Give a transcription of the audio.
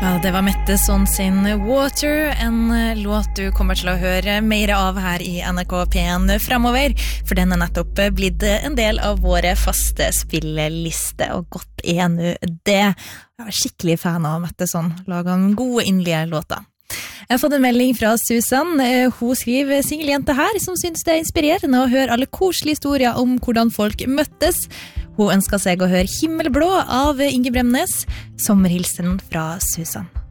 Ja, det var Mette Sånn sin Water, en låt du kommer til å høre mer av her i NRK P1 fremover, for den nettopp blitt en del av våre faste spilleliste, og godt nå det. Jeg var skikkelig fan av Mette Sånn, laget en gode innlige låter. Jeg har fått en melding fra Susan. Hun skriver singeljente her som synes det inspirerende å høre alle koselige historier om hvordan folk møttes. Hun ønsker seg å høre Himmelblå av Inge Bremnes, sommerhilsen fra Susan.